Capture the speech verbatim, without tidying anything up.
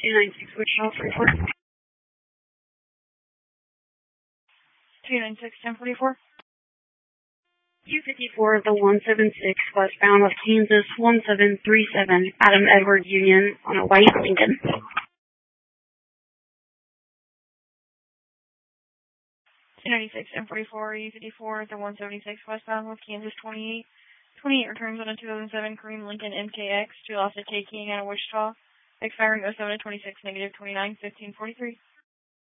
two nine six, Wichita, forty-four. two nine six, ten forty-four. two fifty-four, the one seven six, westbound of Kansas, one seven three seven, Adam Edward Union, on a white Lincoln. two ninety-six, ten forty-four, U fifty-four, the one seventy-six, westbound of Kansas, twenty-eight. twenty-eight returns on a two thousand seven Cream Lincoln M K X to Lost at Taking out of Wichita, expiring oh seven twenty-six, negative twenty-nine, fifteen forty-three.